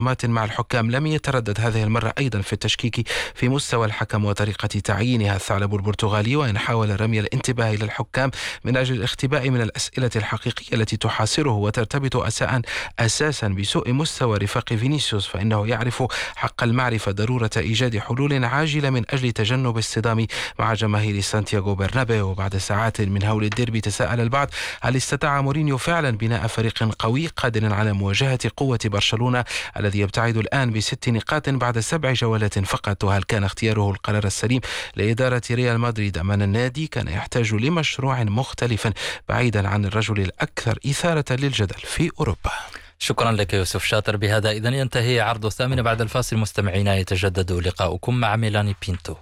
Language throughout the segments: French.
مع الحكام لم يتردد هذه المرة أيضا في التشكيك في مستوى الحكم وطريقة تعيينها. الثعلب البرتغالي وإن حاول رمي الانتباه إلى الحكام من أجل الاختباء من الأسئلة الحقيقية التي تحاصره وترتبط أساسا بسوء مستوى رفاق فينيسيوس، فإنه يعرف حق المعرفة ضرورة إيجاد حلول عاجلة من أجل تجنب الصدام مع جماهير سانتياغو برنابيو. وبعد ساعات من هول الديربي تساءل البعض هل استطاع مورينيو فعلا بناء فريق قوي قادر على مواجهة قوة برشلونة الذي يبتعد الآن ب6 نقاط بعد 7 جولات فقط، وهل كان اختياره القرار السليم لإدارة ريال مدريد أمام النادي كان يحتاج لمشروع مختلف بعيدا عن الرجل الأكثر إثارة للجدل في أوروبا. شكرا لك يوسف شاطر. بهذا إذن ينتهي عرض الثامنة. بعد الفاصل مستمعينا يتجدد لقاؤكم مع ميلاني بينتو.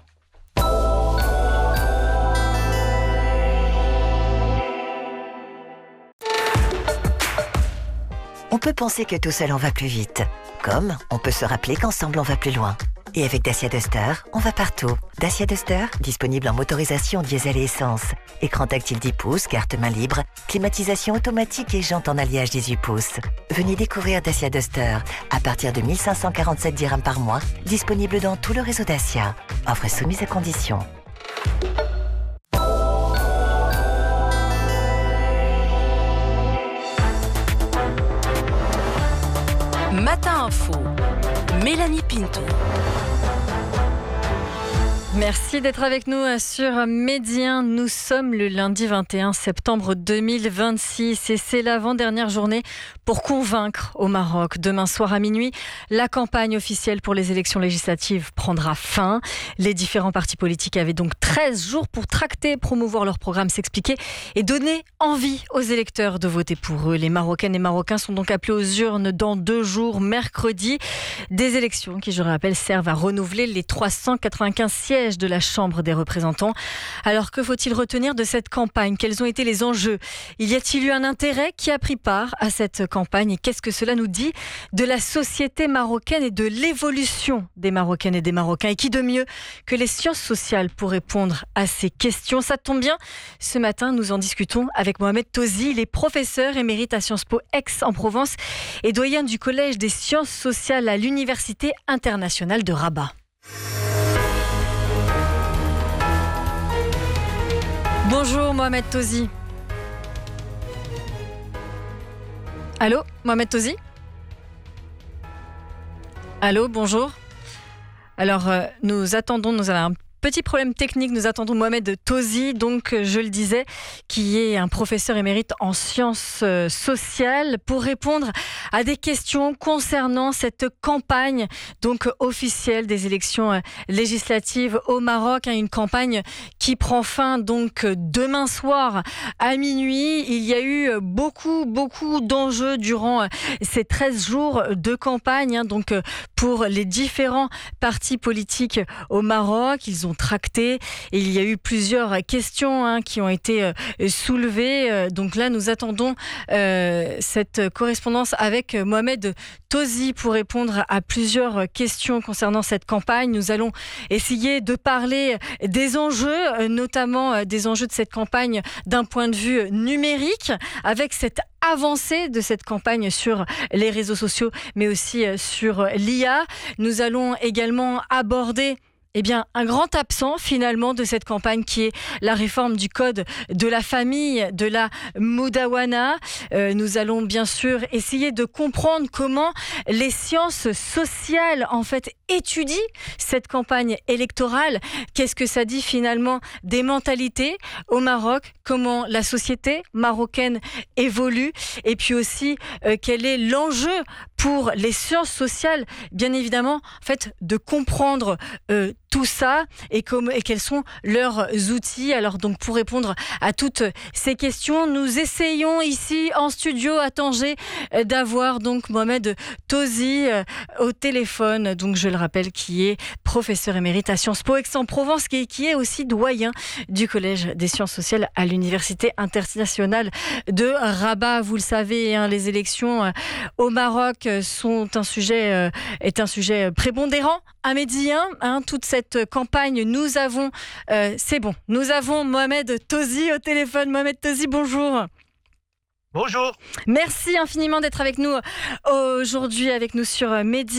On peut penser que tout seul on va plus vite, comme on peut se rappeler qu'ensemble on va plus loin. Et avec Dacia Duster, on va partout. Dacia Duster, disponible en motorisation diesel et essence. Écran tactile 10 pouces, carte main libre, climatisation automatique et jantes en alliage 18 pouces. Venez découvrir Dacia Duster à partir de 1547 dirhams par mois, disponible dans tout le réseau Dacia. Offre soumise à conditions. Matin Info, Mélanie Pinto. Merci d'être avec nous sur Medi 1. Nous sommes le lundi 21 septembre 2026 et c'est l'avant-dernière journée pour convaincre au Maroc. Demain soir à minuit, la campagne officielle pour les élections législatives prendra fin. Les différents partis politiques avaient donc 13 jours pour tracter, promouvoir leur programme, s'expliquer et donner envie aux électeurs de voter pour eux. Les Marocaines et Marocains sont donc appelés aux urnes dans 2 jours, mercredi. Des élections qui, je le rappelle, servent à renouveler les 395 sièges de la Chambre des représentants. Alors que faut-il retenir de cette campagne ? Quels ont été les enjeux ? Y a-t-il eu un intérêt qui a pris part à cette campagne ? Et qu'est-ce que cela nous dit de la société marocaine et de l'évolution des Marocaines et des Marocains ? Et qui de mieux que les sciences sociales pour répondre à ces questions ? Ça tombe bien, ce matin nous en discutons avec Mohamed Tozi. Il est professeur émérite à Sciences Po Aix-en-Provence et doyen du Collège des sciences sociales à l'Université internationale de Rabat. Bonjour Mohamed Tozi. Allô, Mohamed Tozi ? Allô, bonjour. Alors, nous avons un petit problème technique, nous attendons Mohamed Tozi, donc je le disais, qui est un professeur émérite en sciences sociales, pour répondre à des questions concernant cette campagne donc officielle des élections législatives au Maroc, une campagne qui prend fin donc demain soir à minuit. Il y a eu beaucoup d'enjeux durant ces 13 jours de campagne, donc pour les différents partis politiques au Maroc. Ils ont tracté et il y a eu plusieurs questions qui ont été soulevées. Donc là, nous attendons cette correspondance avec Mohamed Tozi pour répondre à plusieurs questions concernant cette campagne. Nous allons essayer de parler des enjeux, notamment des enjeux de cette campagne d'un point de vue numérique, avec cette avancée de cette campagne sur les réseaux sociaux, mais aussi sur l'IA. Nous allons également aborder un grand absent finalement de cette campagne qui est la réforme du code de la famille, de la Moudawana. Nous allons bien sûr essayer de comprendre comment les sciences sociales en fait étudient cette campagne électorale. Qu'est-ce que ça dit finalement des mentalités au Maroc ? Comment la société marocaine évolue ? Et puis aussi, quel est l'enjeu pour les sciences sociales, bien évidemment, en fait, de comprendre tout ça et quels sont leurs outils. Alors donc pour répondre à toutes ces questions, nous essayons ici en studio à Tanger d'avoir donc Mohamed Tozi au téléphone. Donc je le rappelle, qui est professeur émérite à Sciences Po Aix-en-Provence, qui est aussi doyen du Collège des sciences sociales à l'Université internationale de Rabat. Vous le savez, les élections au Maroc est un sujet prépondérant à Medi 1, toute cette campagne. Nous avons Mohamed Tozi au téléphone. Mohamed Tozi, bonjour. Bonjour. Merci infiniment d'être avec nous aujourd'hui, avec nous sur Medi.